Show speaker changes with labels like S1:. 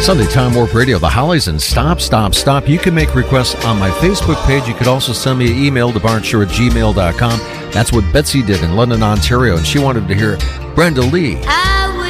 S1: Sunday Time Warp Radio, the Hollies, and Stop, Stop, Stop. You can make requests on my Facebook page. You could also send me an email to barnshow@gmail.com. That's what Betsy did in London, Ontario, and she wanted to hear Brenda Lee.